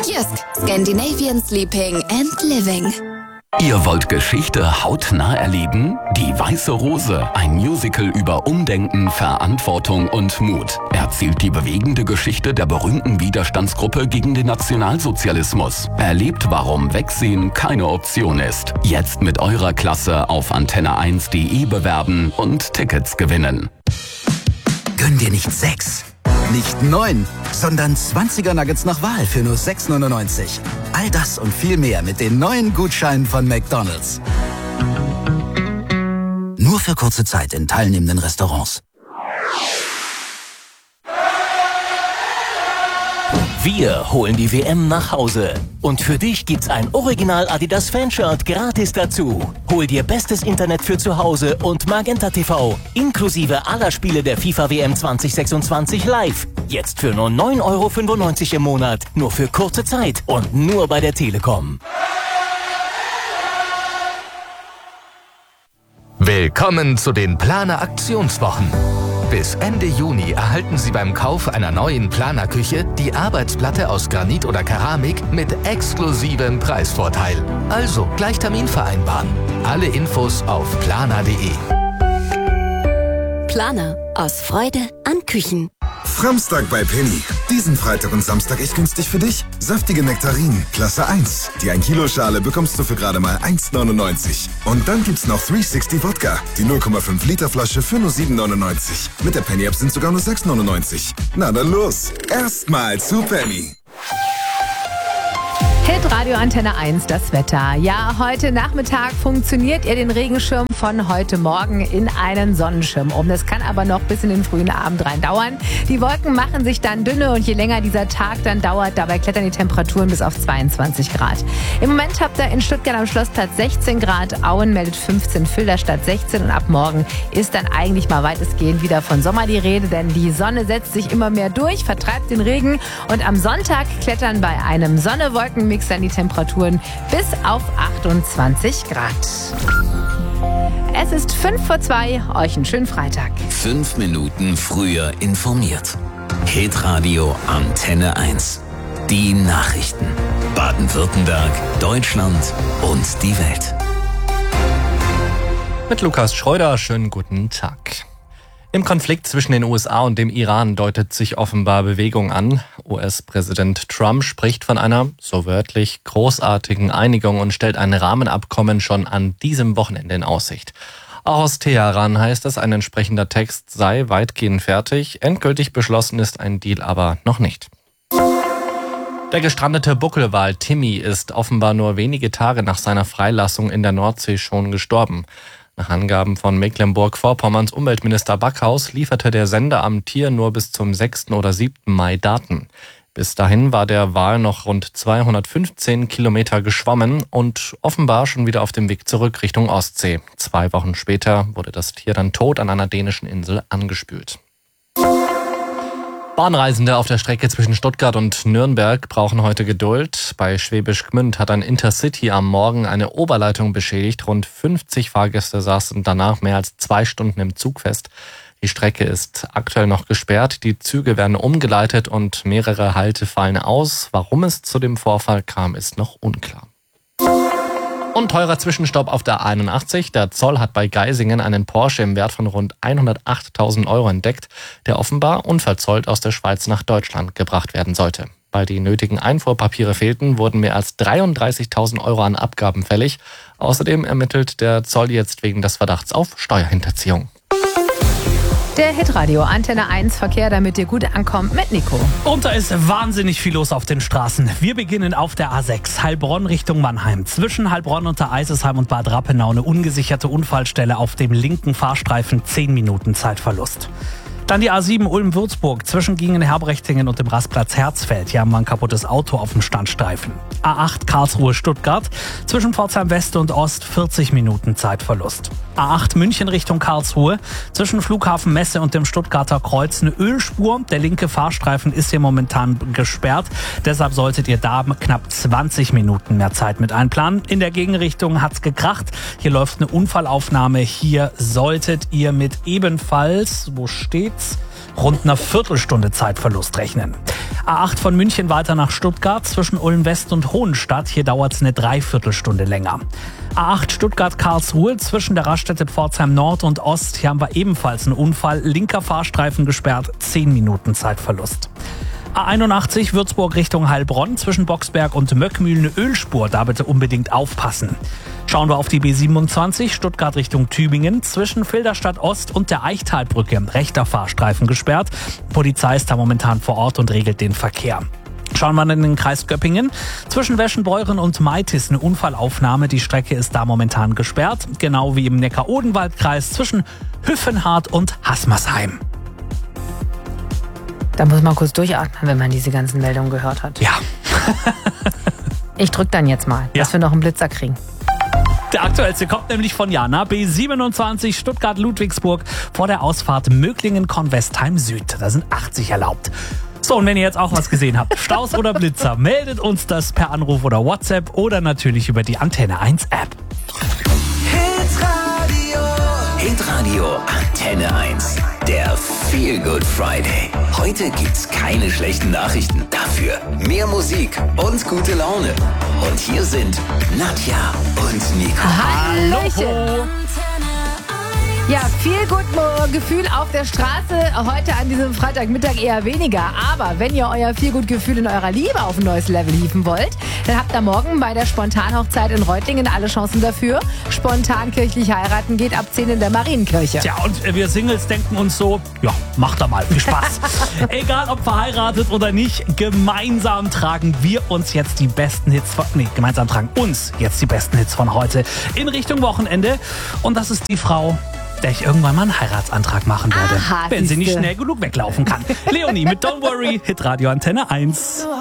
Jysk, Scandinavian Sleeping and Living. Ihr wollt Geschichte hautnah erleben? Die Weiße Rose, ein Musical über Umdenken, Verantwortung und Mut, erzählt die bewegende Geschichte der berühmten Widerstandsgruppe gegen den Nationalsozialismus. Erlebt, warum Wegsehen keine Option ist. Jetzt mit eurer Klasse auf antenne1.de bewerben und Tickets gewinnen. Gönn dir nicht 6, nicht 9, sondern 20er Nuggets nach Wahl für nur 6,99. All das und viel mehr mit den neuen Gutscheinen von McDonald's. Nur für kurze Zeit in teilnehmenden Restaurants. Wir holen die WM nach Hause. Und für dich gibt's ein Original Adidas Fanshirt gratis dazu. Hol dir bestes Internet für zu Hause und Magenta TV, inklusive aller Spiele der FIFA WM 2026 live. Jetzt für nur 9,95 € im Monat. Nur für kurze Zeit und nur bei der Telekom. Willkommen zu den Planer Aktionswochen. Bis Ende Juni erhalten Sie beim Kauf einer neuen Planerküche die Arbeitsplatte aus Granit oder Keramik mit exklusivem Preisvorteil. Also gleich Termin vereinbaren. Alle Infos auf planer.de. Planer. Aus Freude an Küchen. Framstag bei Penny. Diesen Freitag und Samstag echt günstig für dich. Saftige Nektarinen, Klasse 1. Die 1 Kilo Schale bekommst du für gerade mal 1,99. Und dann gibt's noch 360 Wodka. Die 0,5 Liter Flasche für nur 7,99. Mit der Penny App sind sogar nur 6,99. Na dann los. Erstmal zu Penny. Hitradio Antenne 1, das Wetter. Ja, heute Nachmittag funktioniert ihr den Regenschirm von heute Morgen in einen Sonnenschirm um. Das kann aber noch bis in den frühen Abend rein dauern. Die Wolken machen sich dann dünne und je länger dieser Tag dann dauert, dabei klettern die Temperaturen bis auf 22 Grad. Im Moment habt ihr in Stuttgart am Schlossplatz 16 Grad, Auen meldet 15, Filderstadt 16 und ab morgen ist dann eigentlich mal weitestgehend wieder von Sommer die Rede, denn die Sonne setzt sich immer mehr durch, vertreibt den Regen und am Sonntag klettern bei einem Sonne-Wolken-Mix dann die Temperaturen bis auf 28 Grad. Es ist 1:55, euch einen schönen Freitag. 5 Minuten früher informiert. Hitradio Antenne 1. Die Nachrichten. Baden-Württemberg, Deutschland und die Welt. Mit Lukas Schreuder, schönen guten Tag. Im Konflikt zwischen den USA und dem Iran deutet sich offenbar Bewegung an. US-Präsident Trump spricht von einer, so wörtlich, großartigen Einigung und stellt ein Rahmenabkommen schon an diesem Wochenende in Aussicht. Auch aus Teheran heißt es, ein entsprechender Text sei weitgehend fertig. Endgültig beschlossen ist ein Deal aber noch nicht. Der gestrandete Buckelwal Timmy ist offenbar nur wenige Tage nach seiner Freilassung in der Nordsee schon gestorben. Nach Angaben von Mecklenburg-Vorpommerns Umweltminister Backhaus lieferte der Sender am Tier nur bis zum 6. oder 7. Mai Daten. Bis dahin war der Wal noch rund 215 Kilometer geschwommen und offenbar schon wieder auf dem Weg zurück Richtung Ostsee. 2 Wochen später wurde das Tier dann tot an einer dänischen Insel angespült. Bahnreisende auf der Strecke zwischen Stuttgart und Nürnberg brauchen heute Geduld. Bei Schwäbisch Gmünd hat ein Intercity am Morgen eine Oberleitung beschädigt. Rund 50 Fahrgäste saßen danach mehr als 2 Stunden im Zug fest. Die Strecke ist aktuell noch gesperrt. Die Züge werden umgeleitet und mehrere Halte fallen aus. Warum es zu dem Vorfall kam, ist noch unklar. Und teurer Zwischenstopp auf der 81. Der Zoll hat bei Geisingen einen Porsche im Wert von rund 108.000 € entdeckt, der offenbar unverzollt aus der Schweiz nach Deutschland gebracht werden sollte. Weil die nötigen Einfuhrpapiere fehlten, wurden mehr als 33.000 € an Abgaben fällig. Außerdem ermittelt der Zoll jetzt wegen des Verdachts auf Steuerhinterziehung. Der Hitradio Antenne 1 Verkehr, damit ihr gut ankommt, mit Nico. Und da ist wahnsinnig viel los auf den Straßen. Wir beginnen auf der A6, Heilbronn Richtung Mannheim. Zwischen Heilbronn und der Eisesheim und Bad Rappenau eine ungesicherte Unfallstelle auf dem linken Fahrstreifen, 10 Minuten Zeitverlust. Dann die A7 Ulm-Würzburg zwischen Gingen-Herbrechtingen und dem Rastplatz Herzfeld. Hier haben wir ein kaputtes Auto auf dem Standstreifen. A8 Karlsruhe-Stuttgart zwischen Pforzheim West und Ost 40 Minuten Zeitverlust. A8 München Richtung Karlsruhe zwischen Flughafen Messe und dem Stuttgarter Kreuz eine Ölspur. Der linke Fahrstreifen ist hier momentan gesperrt. Deshalb solltet ihr da knapp 20 Minuten mehr Zeit mit einplanen. In der Gegenrichtung hat's gekracht. Hier läuft eine Unfallaufnahme. Hier solltet ihr mit ebenfalls, wo steht's? rund einer Viertelstunde Zeitverlust rechnen. A8 von München weiter nach Stuttgart zwischen Ulm West und Hohenstadt. Hier dauert es eine Dreiviertelstunde länger. A8 Stuttgart-Karlsruhe zwischen der Raststätte Pforzheim Nord und Ost. Hier haben wir ebenfalls einen Unfall. Linker Fahrstreifen gesperrt, 10 Minuten Zeitverlust. A81 Würzburg Richtung Heilbronn zwischen Boxberg und Möckmühlen eine Ölspur. Da bitte unbedingt aufpassen. Schauen wir auf die B27 Stuttgart Richtung Tübingen zwischen Filderstadt Ost und der Eichtalbrücke. Rechter Fahrstreifen gesperrt. Polizei ist da momentan vor Ort und regelt den Verkehr. Schauen wir in den Kreis Göppingen. Zwischen Weschenbeuren und Meitis eine Unfallaufnahme. Die Strecke ist da momentan gesperrt. Genau wie im Neckar-Odenwald-Kreis zwischen Hüffenhardt und Haßmersheim. Da muss man kurz durchatmen, wenn man diese ganzen Meldungen gehört hat. Ja. Ich drück dann jetzt mal, dass wir noch einen Blitzer kriegen. Der aktuellste kommt nämlich von Jana. B27 Stuttgart-Ludwigsburg vor der Ausfahrt Möglingen-Kornwestheim Süd. Da sind 80 erlaubt. So, und wenn ihr jetzt auch was gesehen habt, Staus oder Blitzer, meldet uns das per Anruf oder WhatsApp oder natürlich über die Antenne 1 App. Hitradio Antenne 1. Der Feel Good Friday. Heute gibt's keine schlechten Nachrichten. Dafür mehr Musik und gute Laune. Und hier sind Nadja und Nico. Hallöchen. Ja, viel gut Gefühl auf der Straße. Heute an diesem Freitagmittag eher weniger. Aber wenn ihr euer Feelgood-Gefühl in eurer Liebe auf ein neues Level hieven wollt, dann habt ihr morgen bei der Spontanhochzeit in Reutlingen alle Chancen dafür. Spontan kirchlich heiraten geht ab 10 in der Marienkirche. Tja, und wir Singles denken uns so, ja, macht da mal, viel Spaß. Egal ob verheiratet oder nicht, gemeinsam tragen wir uns jetzt die besten Hits von, gemeinsam tragen uns jetzt die besten Hits von heute in Richtung Wochenende. Und das ist die Frau, der ich irgendwann mal einen Heiratsantrag machen werde, Aha, wenn sie nicht siehste. schnell genug weglaufen kann. Leonie mit Don't Worry, Hitradio Antenne 1.